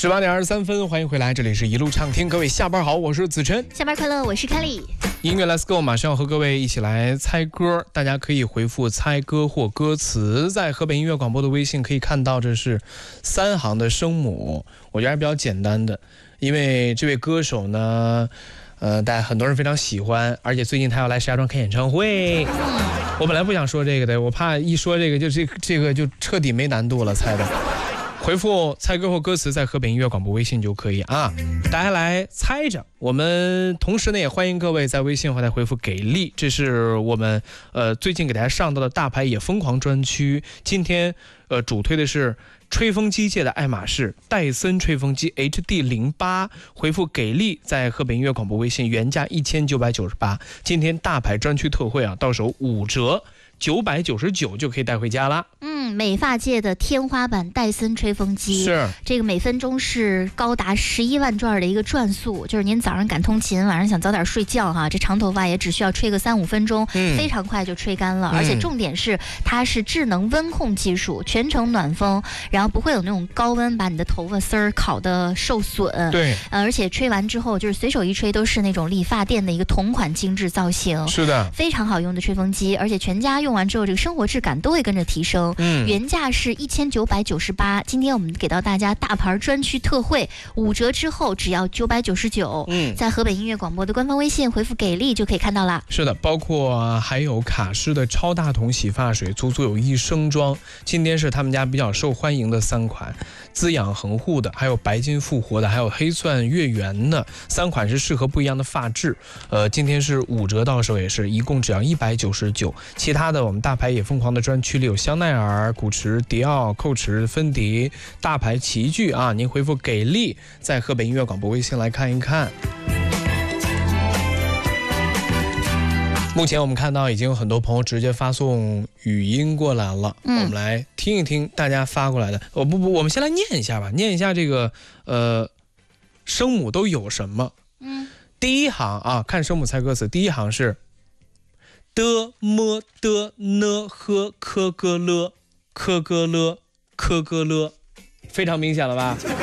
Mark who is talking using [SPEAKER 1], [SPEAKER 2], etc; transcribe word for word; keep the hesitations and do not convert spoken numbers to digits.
[SPEAKER 1] 十八点二十三分，欢迎回来，这里是一路畅听，各位下班好，我是子琛，
[SPEAKER 2] 下班快乐，我是凯里。
[SPEAKER 1] 音乐 Let's Go， 马上要和各位一起来猜歌，大家可以回复猜歌或歌词，在河北音乐广播的微信可以看到，这是三行的声母，我觉得还比较简单的，因为这位歌手呢，呃，大家很多人非常喜欢，而且最近他要来石家庄开演唱会。我本来不想说这个的，我怕一说这个就这这个就彻底没难度了，猜的。回复猜歌或歌词在河北音乐广播微信就可以啊，大家来猜着。我们同时呢也欢迎各位在微信后台回复给力，这是我们呃最近给大家上到的大牌也疯狂专区。今天呃主推的是吹风机界的爱马仕戴森吹风机 H D 零八， 回复给力在河北音乐广播微信，原价一千九百九十八，今天大牌专区特惠啊，到手五折。九百九十九就可以带回家啦。
[SPEAKER 2] 嗯，美发界的天花板戴森吹风机，
[SPEAKER 1] 是
[SPEAKER 2] 这个每分钟是高达十一万转的一个转速，就是您早上赶通勤，晚上想早点睡觉哈，这长头发也只需要吹个三五分钟，嗯、非常快就吹干了。嗯、而且重点是它是智能温控技术，全程暖风，然后不会有那种高温把你的头发丝儿烤得受损。
[SPEAKER 1] 对，
[SPEAKER 2] 呃，而且吹完之后就是随手一吹都是那种理发店的一个同款精致造型。
[SPEAKER 1] 是的，
[SPEAKER 2] 非常好用的吹风机，而且全家用完之后，这个生活质感都会跟着提升。嗯，原价是一千九百九十八，今天我们给到大家大牌专区特惠，五折之后只要九百九十九。嗯，在河北音乐广播的官方微信回复给力就可以看到啦。
[SPEAKER 1] 是的，包括还有卡诗的超大桶洗发水，足足有一升装。今天是他们家比较受欢迎的三款，滋养恒护的，还有白金复活的，还有黑钻月圆的，三款是适合不一样的发质。呃，今天是五折到手，也是一共只要一百九十九。其他的我们大牌也疯狂的专区里有香奈儿、古驰、迪奥、蔻驰、芬迪大牌齐聚啊！您回复给力，在河北音乐广播微信来看一看。目前我们看到已经有很多朋友直接发送语音过来了，嗯、我们来听一听大家发过来的。我不不，我们先来念一下吧，念一下这个呃声母都有什么。嗯，第一行啊，看声母猜歌词，第一行是的么的呢呵科哥了科哥了科哥了，非常明显了吧？